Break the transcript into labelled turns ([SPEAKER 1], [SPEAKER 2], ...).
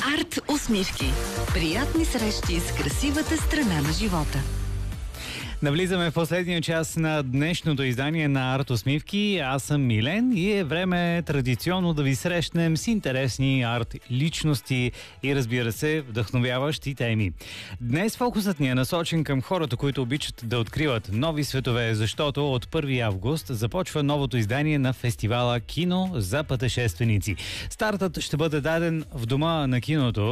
[SPEAKER 1] Арт усмивки. Приятни срещи с красивата страна на живота.
[SPEAKER 2] Навлизаме в последния час на днешното издание на Арт усмивки. Аз съм Милен и е време традиционно да ви срещнем с интересни арт личности и, разбира се, вдъхновяващи теми. Днес фокусът ни е насочен към хората, които обичат да откриват нови светове, защото от 1 август започва новото издание на фестивала Кино за пътешественици. Стартът ще бъде даден в Дома на киното